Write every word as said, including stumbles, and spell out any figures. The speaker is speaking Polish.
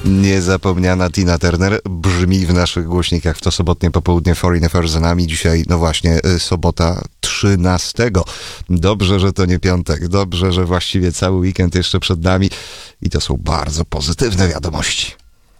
Niezapomniana Tina Turner brzmi w naszych głośnikach w to sobotnie popołudnie. Foreign Affair za nami. Dzisiaj, no właśnie, sobota trzynastego. Dobrze, że to nie piątek. Dobrze, że właściwie cały weekend jeszcze przed nami. I to są bardzo pozytywne wiadomości.